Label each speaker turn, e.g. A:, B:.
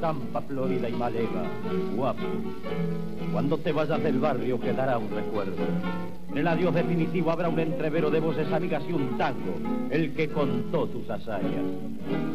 A: estampa florida y maleva, guapo. Cuando te vayas del barrio quedará un recuerdo. En el adiós definitivo habrá un entrevero de voces amigas y un tango, el que contó tus hazañas.